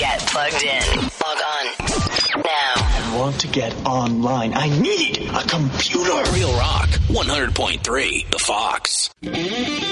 Get plugged in. Log on now. I want to get online. I need a computer. Real Rock 100.3 The Fox.